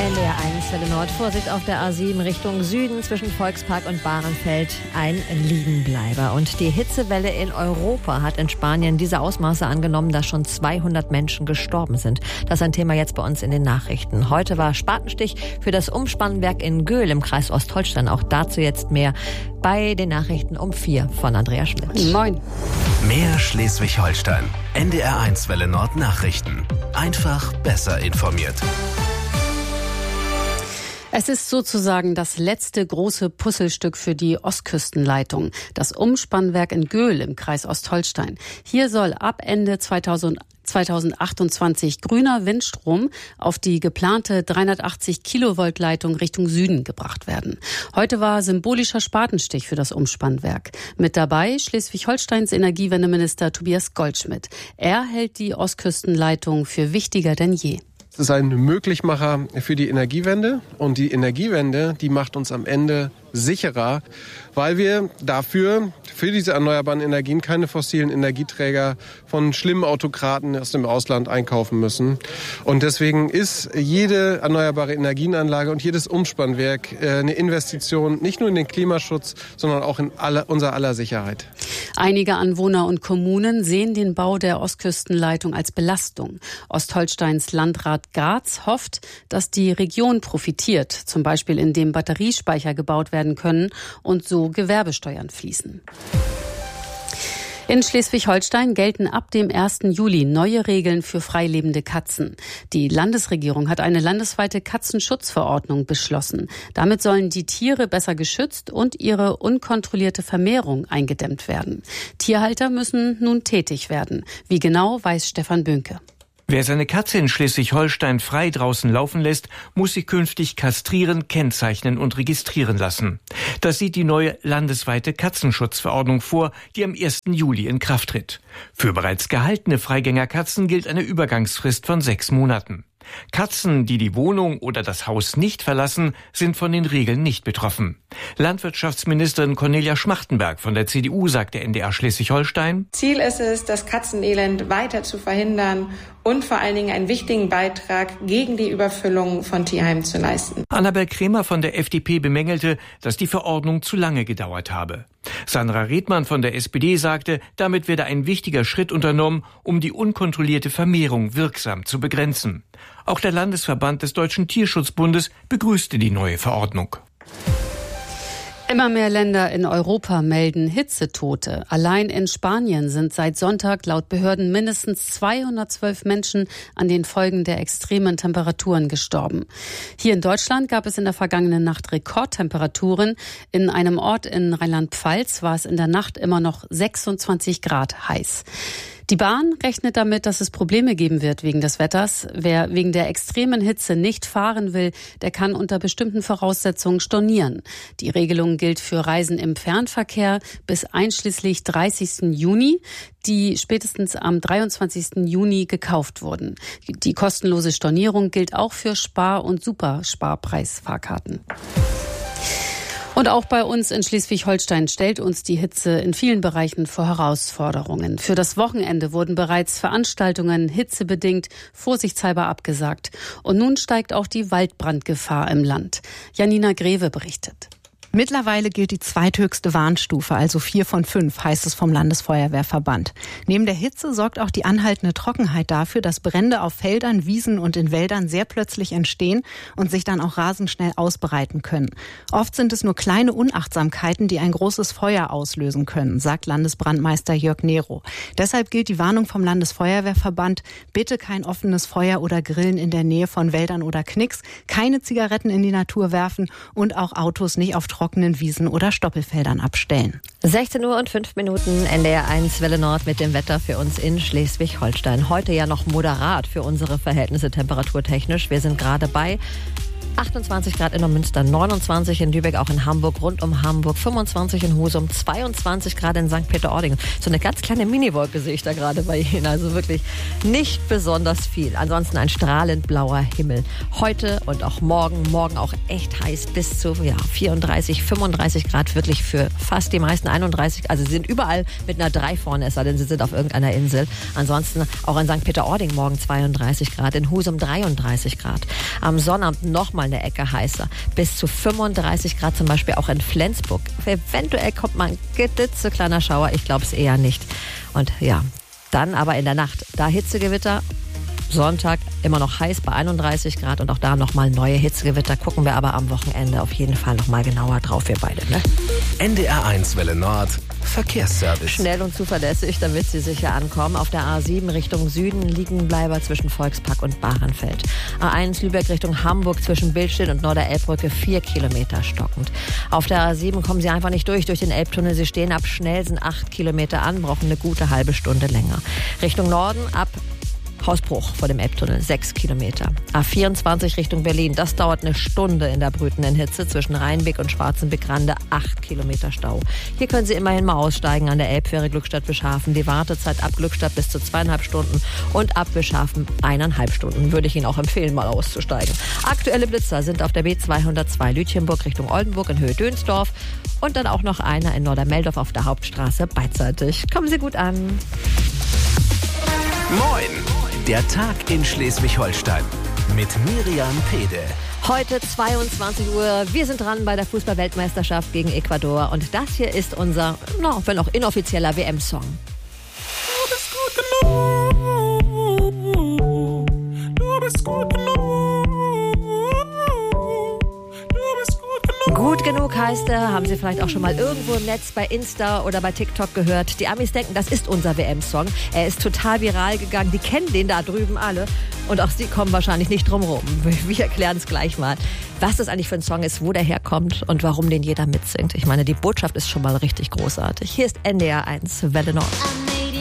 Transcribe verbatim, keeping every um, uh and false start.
N D R eins Welle Nord. Vorsicht auf der A sieben Richtung Süden zwischen Volkspark und Bahrenfeld. Ein Liegenbleiber. Und die Hitzewelle in Europa hat in Spanien diese Ausmaße angenommen, dass schon zweihundert Menschen gestorben sind. Das ist ein Thema jetzt bei uns in den Nachrichten. Heute war Spatenstich für das Umspannwerk in Göhl im Kreis Ostholstein. Auch dazu jetzt mehr bei den Nachrichten um vier von Andrea Schmidt. Moin. Mehr Schleswig-Holstein. N D R eins Welle Nord Nachrichten. Einfach besser informiert. Es ist sozusagen das letzte große Puzzlestück für die Ostküstenleitung, das Umspannwerk in Göhl im Kreis Ostholstein. Hier soll ab Ende zweitausendachtundzwanzig grüner Windstrom auf die geplante dreihundertachtzig Kilovolt Leitung Richtung Süden gebracht werden. Heute war symbolischer Spatenstich für das Umspannwerk. Mit dabei Schleswig-Holsteins Energiewendeminister Tobias Goldschmidt. Er hält die Ostküstenleitung für wichtiger denn je. Es ist ein Möglichmacher für die Energiewende und die Energiewende, die macht uns am Ende sicherer, weil wir dafür, für diese erneuerbaren Energien, keine fossilen Energieträger von schlimmen Autokraten aus dem Ausland einkaufen müssen. Und deswegen ist jede erneuerbare Energienanlage und jedes Umspannwerk eine Investition nicht nur in den Klimaschutz, sondern auch in alle, unser aller Sicherheit. Einige Anwohner und Kommunen sehen den Bau der Ostküstenleitung als Belastung. Ostholsteins Landrat Graz hofft, dass die Region profitiert, zum Beispiel indem Batteriespeicher gebaut werden können und so Gewerbesteuern fließen. In Schleswig-Holstein gelten ab dem ersten Juli neue Regeln für freilebende Katzen. Die Landesregierung hat eine landesweite Katzenschutzverordnung beschlossen. Damit sollen die Tiere besser geschützt und ihre unkontrollierte Vermehrung eingedämmt werden. Tierhalter müssen nun tätig werden. Wie genau, weiß Stefan Böhnke. Wer seine Katze in Schleswig-Holstein frei draußen laufen lässt, muss sie künftig kastrieren, kennzeichnen und registrieren lassen. Das sieht die neue landesweite Katzenschutzverordnung vor, die am ersten Juli in Kraft tritt. Für bereits gehaltene Freigängerkatzen gilt eine Übergangsfrist von sechs Monaten. Katzen, die die Wohnung oder das Haus nicht verlassen, sind von den Regeln nicht betroffen. Landwirtschaftsministerin Cornelia Schmachtenberg von der C D U sagt der N D R Schleswig-Holstein: Ziel ist es, das Katzenelend weiter zu verhindern und vor allen Dingen einen wichtigen Beitrag gegen die Überfüllung von Tierheimen zu leisten. Annabel Krämer von der F D P bemängelte, dass die Verordnung zu lange gedauert habe. Sandra Redmann von der S P D sagte, damit werde ein wichtiger Schritt unternommen, um die unkontrollierte Vermehrung wirksam zu begrenzen. Auch der Landesverband des Deutschen Tierschutzbundes begrüßte die neue Verordnung. Immer mehr Länder in Europa melden Hitzetote. Allein in Spanien sind seit Sonntag laut Behörden mindestens zweihundertzwölf Menschen an den Folgen der extremen Temperaturen gestorben. Hier in Deutschland gab es in der vergangenen Nacht Rekordtemperaturen. In einem Ort in Rheinland-Pfalz war es in der Nacht immer noch sechsundzwanzig Grad heiß. Die Bahn rechnet damit, dass es Probleme geben wird wegen des Wetters. Wer wegen der extremen Hitze nicht fahren will, der kann unter bestimmten Voraussetzungen stornieren. Die Regelung gilt für Reisen im Fernverkehr bis einschließlich dreißigsten Juni, die spätestens am dreiundzwanzigsten Juni gekauft wurden. Die kostenlose Stornierung gilt auch für Spar- und Supersparpreisfahrkarten. Und auch bei uns in Schleswig-Holstein stellt uns die Hitze in vielen Bereichen vor Herausforderungen. Für das Wochenende wurden bereits Veranstaltungen hitzebedingt vorsichtshalber abgesagt. Und nun steigt auch die Waldbrandgefahr im Land. Janina Greve berichtet. Mittlerweile gilt die zweithöchste Warnstufe, also vier von fünf, heißt es vom Landesfeuerwehrverband. Neben der Hitze sorgt auch die anhaltende Trockenheit dafür, dass Brände auf Feldern, Wiesen und in Wäldern sehr plötzlich entstehen und sich dann auch rasend schnell ausbreiten können. Oft sind es nur kleine Unachtsamkeiten, die ein großes Feuer auslösen können, sagt Landesbrandmeister Jörg Nero. Deshalb gilt die Warnung vom Landesfeuerwehrverband: bitte kein offenes Feuer oder Grillen in der Nähe von Wäldern oder Knicks, keine Zigaretten in die Natur werfen und auch Autos nicht auf trockenen Wiesen oder Stoppelfeldern abstellen. sechzehn Uhr und fünf Minuten, N D R eins Welle Nord mit dem Wetter für uns in Schleswig-Holstein. Heute ja noch moderat für unsere Verhältnisse temperaturtechnisch. Wir sind gerade bei achtundzwanzig Grad in Neumünster, neunundzwanzig in Lübeck, auch in Hamburg, rund um Hamburg, fünfundzwanzig in Husum, zweiundzwanzig Grad in Sankt Peter-Ording. So eine ganz kleine Miniwolke sehe ich da gerade bei Ihnen, also wirklich nicht besonders viel. Ansonsten ein strahlend blauer Himmel. Heute und auch morgen, morgen auch echt heiß, bis zu ja, vierunddreißig, fünfunddreißig Grad, wirklich für fast die meisten einunddreißig. Also Sie sind überall mit einer drei vorne, es sei denn, Sie sind auf irgendeiner Insel. Ansonsten auch in Sankt Peter-Ording morgen zweiunddreißig Grad, in Husum dreiunddreißig Grad. Am Sonnabend nochmal eine Ecke heißer, bis zu fünfunddreißig Grad, zum Beispiel auch in Flensburg. Eventuell kommt mal ein klitzekleiner Schauer, ich glaube es eher nicht. Und ja, dann aber in der Nacht, da Hitzegewitter. Sonntag immer noch heiß bei einunddreißig Grad und auch da nochmal neue Hitzegewitter. Gucken wir aber am Wochenende auf jeden Fall nochmal genauer drauf, wir beide. Ne? N D R eins Welle Nord, Verkehrsservice. Schnell und zuverlässig, damit Sie sicher ankommen. Auf der A sieben Richtung Süden Liegenbleiber zwischen Volkspark und Bahrenfeld. A eins Lübeck Richtung Hamburg zwischen Billstedt und Norderelbbrücke vier Kilometer stockend. Auf der A sieben kommen Sie einfach nicht durch, durch den Elbtunnel. Sie stehen ab Schnellsen acht Kilometer an, brauchen eine gute halbe Stunde länger. Richtung Norden ab Hausbruch vor dem Elbtunnel, sechs Kilometer. A vierundzwanzig Richtung Berlin, das dauert eine Stunde in der brütenden Hitze zwischen Rheinbeck und Schwarzenbeck-Rande, acht Kilometer Stau. Hier können Sie immerhin mal aussteigen an der Elbfähre Glückstadt-Bischhafen. Die Wartezeit ab Glückstadt bis zu zweieinhalb Stunden und ab Bischhafen eineinhalb Stunden. Würde ich Ihnen auch empfehlen, mal auszusteigen. Aktuelle Blitzer sind auf der B zweihundertzwei Lütjenburg Richtung Oldenburg in Höhe Dönsdorf und dann auch noch einer in Nordermeldorf auf der Hauptstraße beidseitig. Kommen Sie gut an. Moin! Der Tag in Schleswig-Holstein mit Miriam Pede. Heute zweiundzwanzig Uhr. Wir sind dran bei der Fußball-Weltmeisterschaft gegen Ecuador. Und das hier ist unser, no, wenn auch inoffizieller W M-Song. Du bist gut genug. Du bist gut genug. Gut genug heißt er, haben Sie vielleicht auch schon mal irgendwo im Netz bei Insta oder bei TikTok gehört. Die Amis denken, das ist unser W M-Song. Er ist total viral gegangen, die kennen den da drüben alle. Und auch Sie kommen wahrscheinlich nicht drum rum. Wir erklären es gleich mal, was das eigentlich für ein Song ist, wo der herkommt und warum den jeder mitsingt. Ich meine, die Botschaft ist schon mal richtig großartig. Hier ist N D R eins Welle Nord.